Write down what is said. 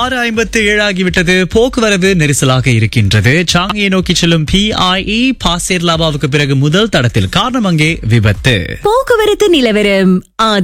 6:57 ஆகிவிட்டது. போக்குவரவு நெரிசலாக இருக்கின்றது. சாங்கியை நோக்கி செல்லும் PIE பாசேர் லாபாவுக்கு பிறகு முதல் தடத்தில். காரணம் அங்கே விபத்து. போக்குவரத்து நிலவரம்